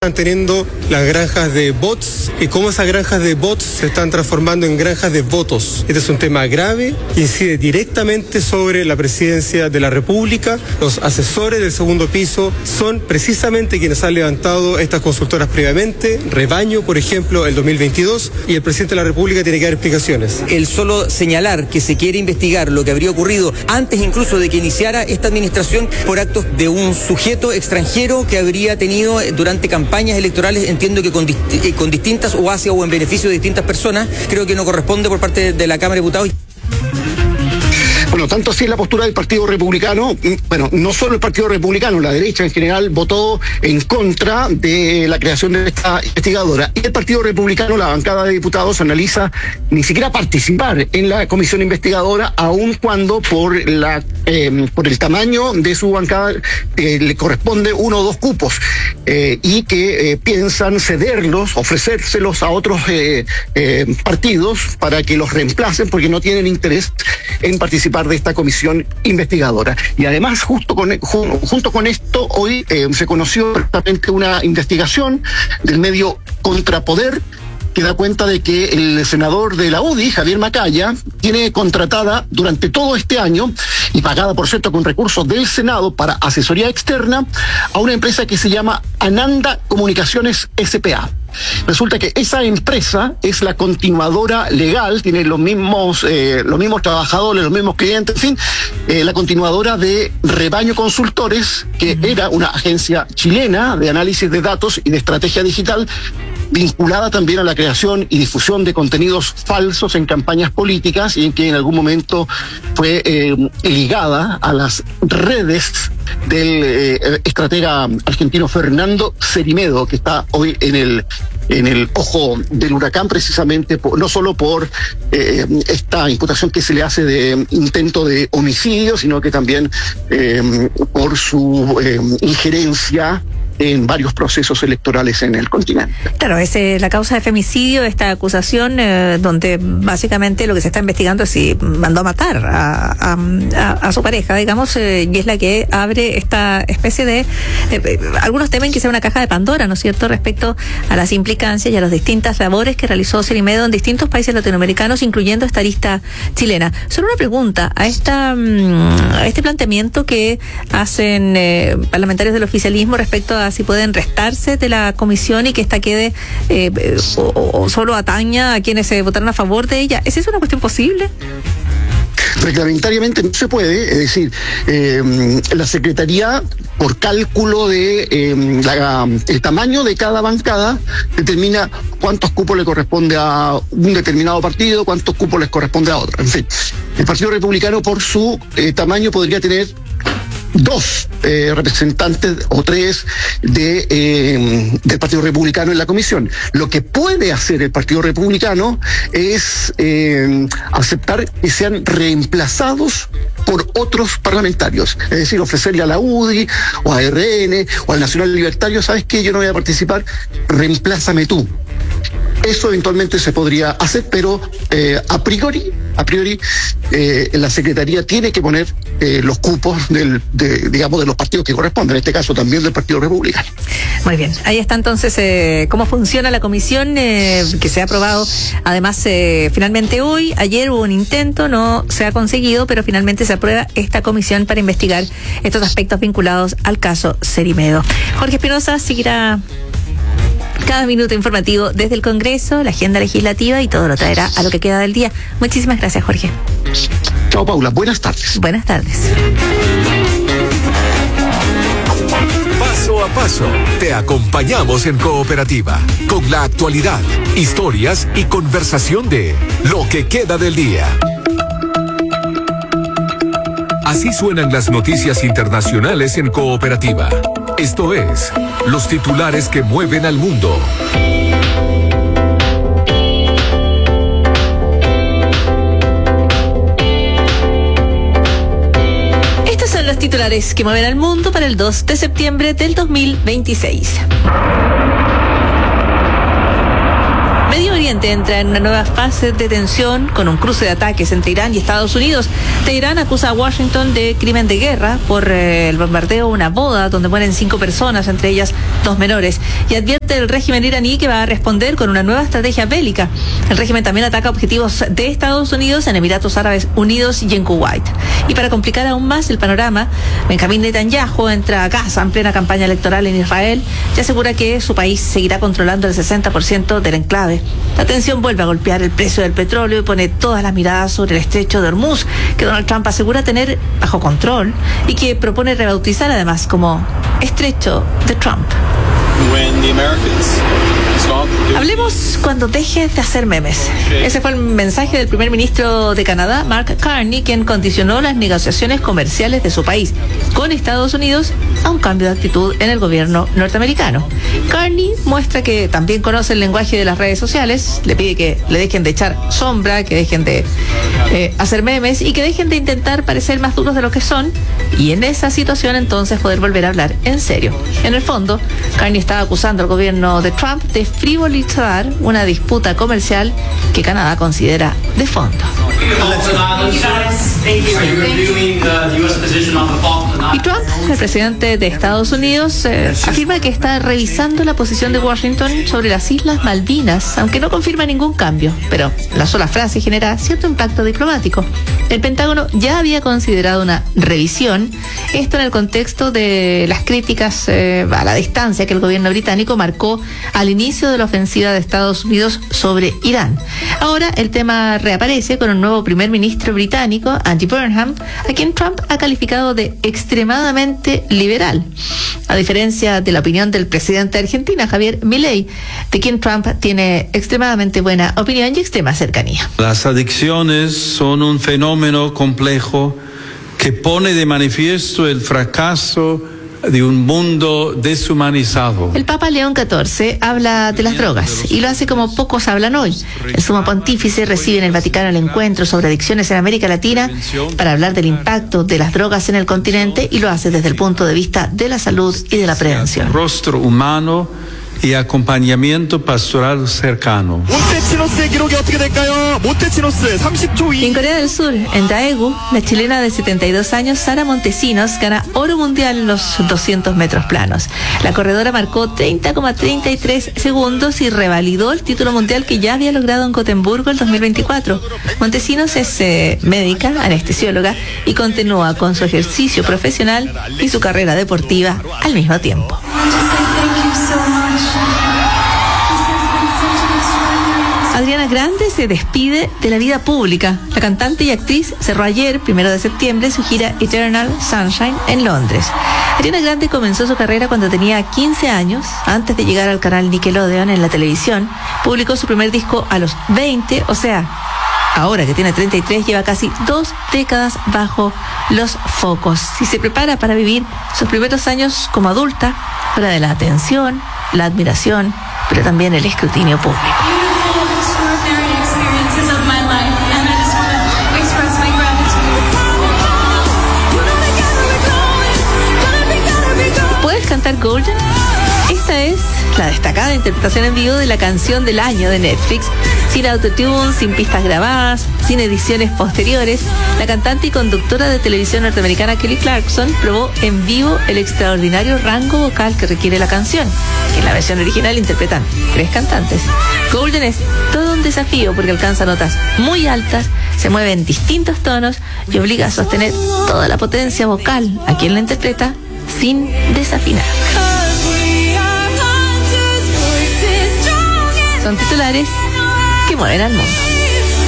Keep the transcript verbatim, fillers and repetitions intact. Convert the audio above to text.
están teniendo las granjas de bots y cómo esas granjas de bots se están transformando en granjas de votos. Este es un tema grave que incide directamente sobre la presidencia de la República. Los asesores del segundo piso son precisamente quienes han levantado estas consultoras previamente, Rebaño, por ejemplo, el dos mil veintidós, y el presidente de la República tiene que dar explicaciones. El solo señalar que se quiere investigar lo que habría ocurrido antes incluso de que iniciara esta administración por actos de un sujeto extranjero que habría tenido durante campañas electorales, entiendo que con, dist- con distintas o hacia o en beneficio de distintas personas, creo que no corresponde por parte de la Cámara de Diputados. Bueno, tanto así es la postura del Partido Republicano. Bueno, no solo el Partido Republicano, la derecha en general votó en contra de la creación de esta investigadora. Y el Partido Republicano, la bancada de diputados, analiza ni siquiera participar en la comisión investigadora, aun cuando por la eh, por el tamaño de su bancada eh, le corresponde uno o dos cupos eh, y que eh, piensan cederlos, ofrecérselos a otros eh, eh, partidos para que los reemplacen porque no tienen interés en participar de esta comisión investigadora. Y además, justo con, junto con esto, hoy eh, se conoció exactamente una investigación del medio Contrapoder que da cuenta de que el senador de la U D I, Javier Macaya, tiene contratada durante todo este año y pagada, por cierto, con recursos del Senado para asesoría externa a una empresa que se llama Ananda Comunicaciones S P A. Resulta que esa empresa es la continuadora legal, tiene los mismos eh, los mismos trabajadores, los mismos clientes, en fin, eh, la continuadora de Rebaño Consultores, que era una agencia chilena de análisis de datos y de estrategia digital, vinculada también a la creación y difusión de contenidos falsos en campañas políticas y en que en algún momento fue eh, ligada a las redes del eh, estratega argentino Fernando Cerimedo, que está hoy en el en el ojo del huracán precisamente, por, no solo por eh, esta imputación que se le hace de intento de homicidio, sino que también eh, por su eh, injerencia en varios procesos electorales en el continente. Claro, es eh, la causa de femicidio, esta acusación eh, donde básicamente lo que se está investigando es si mandó a matar a, a, a, a su pareja, digamos, eh, y es la que abre esta especie de... Eh, algunos temen que sea una caja de Pandora, ¿no es cierto?, respecto a las implicancias y a las distintas labores que realizó Cerimedo en distintos países latinoamericanos, incluyendo esta lista chilena. Solo una pregunta, a esta a este planteamiento que hacen eh, parlamentarios del oficialismo respecto a si pueden restarse de la comisión y que esta quede eh, o, o solo ataña a quienes se votaron a favor de ella. ¿Es eso una cuestión posible? Reglamentariamente no se puede, es decir, eh, la Secretaría, por cálculo de eh, la, el tamaño de cada bancada, determina cuántos cupos le corresponde a un determinado partido, cuántos cupos les corresponde a otro. En fin, el Partido Republicano, por su eh, tamaño, podría tener dos eh, representantes o tres de eh, del Partido Republicano en la comisión. Lo que puede hacer el Partido Republicano es eh, aceptar que sean reemplazados por otros parlamentarios, es decir, ofrecerle a la U D I o a R N o al Nacional Libertario: ¿sabes qué? Yo no voy a participar, reemplázame tú. Eso eventualmente se podría hacer, pero eh, a priori, a priori, eh, la Secretaría tiene que poner eh, los cupos del, de, digamos, de los partidos que corresponden, en este caso también del Partido Republicano. Muy bien, ahí está entonces eh, cómo funciona la comisión eh, que se ha aprobado. Además, eh, finalmente hoy, ayer hubo un intento, no se ha conseguido, pero finalmente se aprueba esta comisión para investigar estos aspectos vinculados al caso Cerimedo. Jorge Espinosa seguirá cada minuto informativo desde el Congreso, la agenda legislativa, y todo lo traerá a lo que queda del día. Muchísimas gracias, Jorge. Chao, Paula. Buenas tardes. Buenas tardes. Paso a paso, te acompañamos en Cooperativa, con la actualidad, historias y conversación de lo que queda del día. Así suenan las noticias internacionales en Cooperativa. Esto es, los titulares que mueven al mundo. Estos son los titulares que mueven al mundo para el dos de septiembre del dos mil veintiséis. Medio Oriente entra en una nueva fase de tensión con un cruce de ataques entre Irán y Estados Unidos. Teherán acusa a Washington de crimen de guerra por eh, el bombardeo a una boda donde mueren cinco personas, entre ellas dos menores, y advierte advierte el régimen iraní que va a responder con una nueva estrategia bélica. El régimen también ataca objetivos de Estados Unidos en Emiratos Árabes Unidos y en Kuwait. Y para complicar aún más el panorama, Benjamín Netanyahu entra a Gaza en plena campaña electoral en Israel y asegura que su país seguirá controlando el sesenta por ciento del enclave. La tensión vuelve a golpear el precio del petróleo y pone todas las miradas sobre el estrecho de Hormuz, que Donald Trump asegura tener bajo control y que propone rebautizar además como Estrecho de Trump. Hablemos cuando dejes de hacer memes. Ese fue el mensaje del primer ministro de Canadá, Mark Carney, quien condicionó las negociaciones comerciales de su país con Estados Unidos a un cambio de actitud en el gobierno norteamericano. Carney muestra que también conoce el lenguaje de las redes sociales, le pide que le dejen de echar sombra, que dejen de eh, hacer memes y que dejen de intentar parecer más duros de lo que son, y en esa situación entonces poder volver a hablar en serio. En el fondo, Carney está acusando al gobierno de Trump de frivolizar una disputa comercial que Canadá considera de fondo. Y Trump, el presidente de Estados Unidos, eh, afirma que está revisando la posición de Washington sobre las Islas Malvinas, aunque no confirma ningún cambio, pero la sola frase genera cierto impacto diplomático. El Pentágono ya había considerado una revisión, esto en el contexto de las críticas eh, a la distancia que el gobierno británico marcó al inicio de la ofensiva de Estados Unidos sobre Irán. Ahora el tema reaparece con un nuevo primer ministro británico, Andy Burnham, a quien Trump ha calificado de extremadamente liberal, a diferencia de la opinión del presidente de Argentina, Javier Milei, de quien Trump tiene extremadamente buena opinión y extrema cercanía. Las adicciones son un fenómeno complejo que pone de manifiesto el fracaso de un mundo deshumanizado. El Papa León catorce habla de las drogas y lo hace como pocos hablan hoy. El sumo pontífice recibe en el Vaticano el encuentro sobre adicciones en América Latina para hablar del impacto de las drogas en el continente y lo hace desde el punto de vista de la salud y de la prevención. Rostro humano y acompañamiento pastoral cercano. En Corea del Sur, en Daegu, la chilena de setenta y dos años, Sara Montesinos, gana oro mundial en los doscientos metros planos. La corredora marcó treinta coma treinta y tres segundos y revalidó el título mundial que ya había logrado en Gotemburgo el dos mil veinticuatro. Montesinos es eh, médica, anestesióloga y continúa con su ejercicio profesional y su carrera deportiva al mismo tiempo. Ariana Grande se despide de la vida pública. La cantante y actriz cerró ayer, primero de septiembre, su gira Eternal Sunshine en Londres. Ariana Grande comenzó su carrera cuando tenía quince años, antes de llegar al canal Nickelodeon en la televisión. Publicó su primer disco a los veinte, o sea, ahora que tiene treinta y tres, lleva casi dos décadas bajo los focos y se prepara para vivir sus primeros años como adulta, fuera de la atención, la admiración, pero también el escrutinio público. ¿Puedes cantar Golden? Esta es la destacada interpretación en vivo de la canción del año de Netflix. Sin autotune, sin pistas grabadas, sin ediciones posteriores, la cantante y conductora de televisión norteamericana Kelly Clarkson probó en vivo el extraordinario rango vocal que requiere la canción, que en la versión original interpretan tres cantantes. Golden es todo un desafío porque alcanza notas muy altas, se mueve en distintos tonos y obliga a sostener toda la potencia vocal a quien la interpreta sin desafinar. Son titulares que mueven al mundo.